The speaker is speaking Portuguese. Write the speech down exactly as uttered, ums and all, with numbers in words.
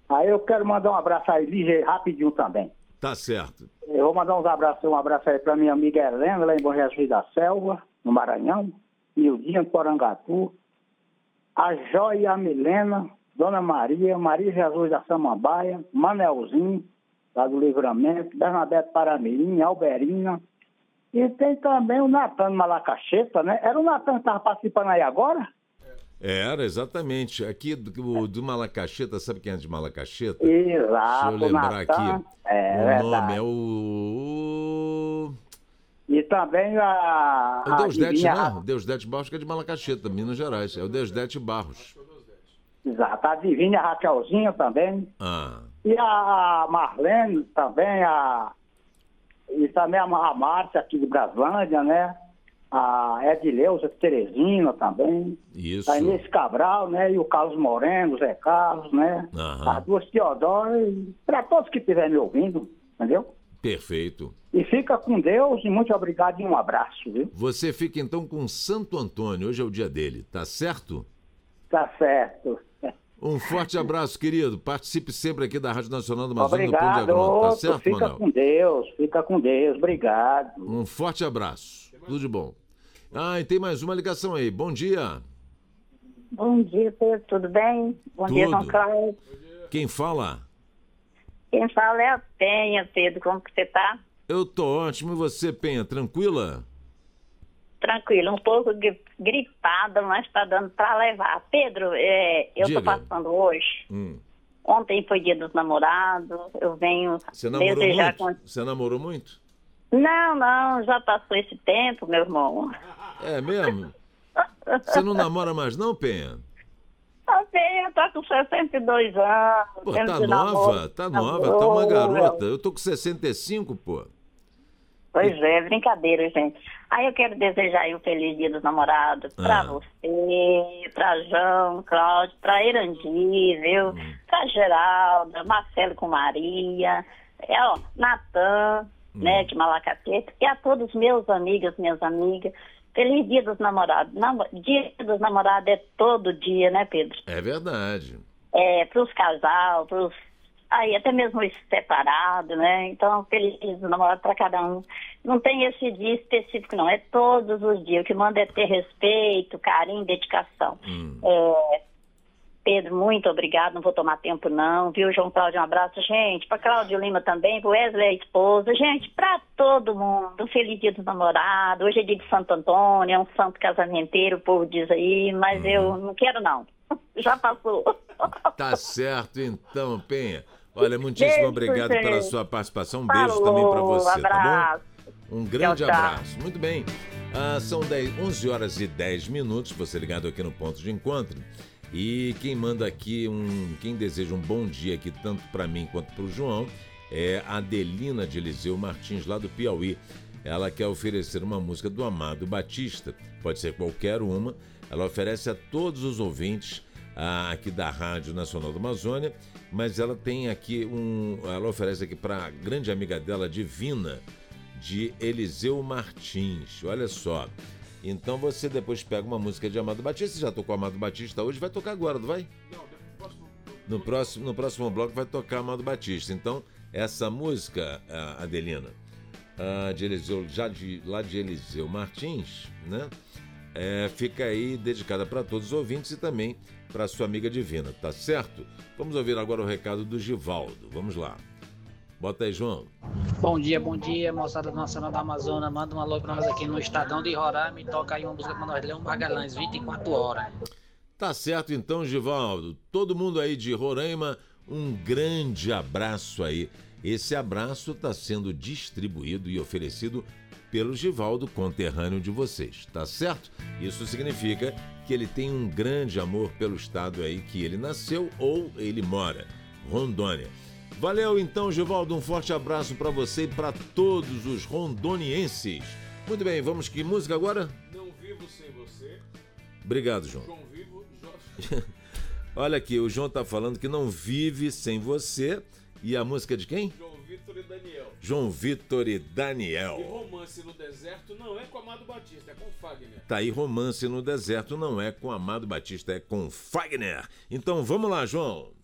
Aí eu quero mandar um abraço aí, ligeiro, rapidinho também. Tá certo. Eu vou mandar uns abraços, um abraço aí pra minha amiga Helena, lá em Bom Jesus da Selva, no Maranhão, Mildinha, em Porangatu, a Jóia e a Milena, Dona Maria, Maria Jesus da Samambaia, Manelzinho, lá do Livramento, Bernadette Paramirim, Alberina, e tem também o Natan Malacacheta, né? Era o Natan que estava participando aí agora? Era, exatamente. Aqui do, do Malacacheta, sabe quem é de Malacacheta? Exato, Deixa eu lembrar Natan, aqui. é, o verdade. nome é o... E também a... O Deusdete, Divinha... né? O Deusdete Barros, que é de Malacacheta, Minas Gerais. É o Deusdete Barros. Exato, a Divinha Raquelzinha também. Ah. E a Marlene também, a... E também a Márcia aqui de Braslândia, né? A Edileuza Teresina também. Isso. A Inês Cabral, né? E o Carlos Moreno, o Zé Carlos, né? Aham. As duas Teodoras, para todos que estiverem me ouvindo, entendeu? Perfeito. E fica com Deus e muito obrigado e um abraço, viu? Você fica então com Santo Antônio, hoje é o dia dele, tá certo? Tá certo. Um forte abraço, querido. Participe sempre aqui da Rádio Nacional do Amazônia do Pão de Obrigado, Agrônomo, tá outro, certo, fica Manuel? com Deus, fica com Deus, obrigado. Um forte abraço. Tudo de bom. Ah, e tem mais uma ligação aí. Bom dia. Bom dia, Pedro, tudo bem? Bom dia, João Tudo. Cláudio. Quem fala? Quem fala é a Penha, Pedro, como que você tá? Eu tô ótimo. E você, Penha, tranquila? Tranquilo, um pouco gri- gripada, mas tá dando pra levar. Pedro, é, eu Diga. tô passando hoje. Hum. Ontem foi dia dos namorados, eu venho Você namorou desejar... muito? Você namorou muito? Com... Não, não, já passou esse tempo, meu irmão. É mesmo? Você não namora mais não, Penha? A Penha tá com sessenta e dois anos. Pô, tempo tá de nova, namoro, tá nova, tá uma namoro. garota. Eu tô com sessenta e cinco, pô. Pois é, brincadeira, gente. Aí eu quero desejar aí um feliz dia dos namorados pra Ah. você, pra João, Cláudio, pra Erandi, viu? Hum. Pra Geralda, Marcelo com Maria, é, ó, Natan, Hum. né, de Malacateta, e a todos meus amigos, minhas amigas. Feliz dia dos namorados. Namo- Dia dos namorados é todo dia, né, Pedro? É verdade. É, pros casal, pros... Aí até mesmo os separados, né? Então, feliz dia dos namorados para cada um. Não tem esse dia específico, não. É todos os dias. O que manda é ter respeito, carinho, dedicação. Hum. É, Pedro, muito obrigado. Não vou tomar tempo, não. Viu, João Cláudio? Um abraço, gente. Para Cláudio Lima também, para Wesley, a esposa. Gente, para todo mundo. Um feliz dia dos namorados. Hoje é dia de Santo Antônio, é um santo casamenteiro, o povo diz aí. Mas Uhum. eu não quero, não. Já passou. Tá certo então, Penha. Olha, muitíssimo Beijo, obrigado gente. pela sua participação. Um beijo Falou, também para você, abraço. tá bom? Um grande Tchau, tchau. abraço. Muito bem. Ah, são dez, onze horas e dez minutos, você ligado aqui no Ponto de Encontro. E quem manda aqui, um, quem deseja um bom dia aqui, tanto para mim quanto para o João, é a Adelina de Eliseu Martins, lá do Piauí. Ela quer oferecer uma música do Amado Batista, pode ser qualquer uma. Ela oferece a todos os ouvintes ah, aqui da Rádio Nacional do Amazônia, mas ela tem aqui um, ela oferece aqui para a grande amiga dela, Divina, de Eliseu Martins. Olha só. Então você depois pega uma música de Amado Batista. Você já tocou Amado Batista hoje, vai tocar agora, não vai? Não, no próximo, no próximo bloco vai tocar Amado Batista. Então, essa música, Adelina, de Eliseu, já de, lá de Eliseu Martins, né? É, fica aí dedicada para todos os ouvintes e também para sua amiga Divina, tá certo? Vamos ouvir agora o recado do Givaldo. Vamos lá. Bota aí, João. Bom dia, bom dia, moçada do Nacional da Amazônia. Manda um alô pra nós aqui no Estadão de Roraima e toca aí uma música pra nós, Leão Magalhães, vinte e quatro horas. Tá certo então, Givaldo. Todo mundo aí de Roraima, um grande abraço aí. Esse abraço está sendo distribuído e oferecido pelo Givaldo, conterrâneo de vocês, tá certo? Isso significa que ele tem um grande amor pelo estado aí que ele nasceu ou ele mora, Rondônia. Valeu então, Givaldo, um forte abraço para você e para todos os rondonienses. Muito bem, vamos que música agora? Não vivo sem você. Obrigado, João. João Vivo, Jorge. Olha aqui, o João tá falando que não vive sem você. E a música é de quem? João Vitor e Daniel. João Vitor e Daniel. E Romance no Deserto não é com Amado Batista, é com Fagner. Tá aí, Romance no Deserto não é com Amado Batista, é com Fagner. Então vamos lá, João.